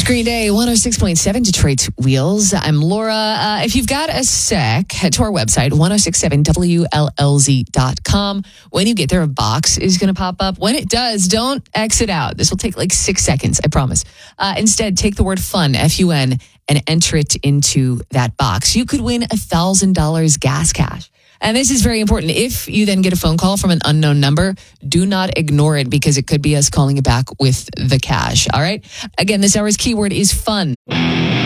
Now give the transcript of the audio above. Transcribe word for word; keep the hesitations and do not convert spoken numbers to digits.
Green Day, one oh six point seven Detroit's Wheels. I'm Laura. Uh, if you've got a sec, head to our website, ten sixty-seven W L L Z dot com. When you get there, a box is going to pop up. When it does, don't exit out. This will take like six seconds, I promise. Uh, instead, take the word FUN, F U N, and enter it into that box. You could win one thousand dollars gas cash. And this is very important. If you then get a phone call from an unknown number, do not ignore it because it could be us calling you back with the cash. All right? Again, this hour's keyword is fun.